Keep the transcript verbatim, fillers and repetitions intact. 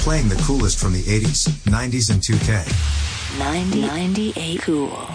Playing the coolest from the eighties, nineties, and two K. ninety, ninety-eight Cool.